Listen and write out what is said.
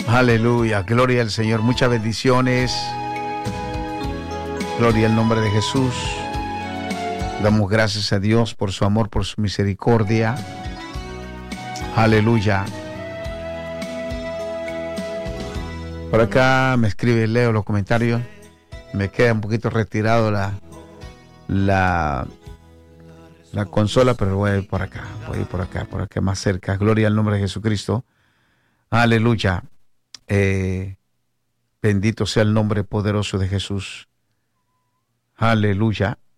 Aleluya, gloria al Señor, muchas bendiciones. Gloria al nombre de Jesús. Damos gracias a Dios por su amor, por su misericordia. Aleluya. Por acá me escribe, leo los comentarios. Me queda un poquito retirado la consola, pero voy a ir por acá, por acá más cerca. Gloria al nombre de Jesucristo. Aleluya. Bendito sea el nombre poderoso de Jesús. Aleluya.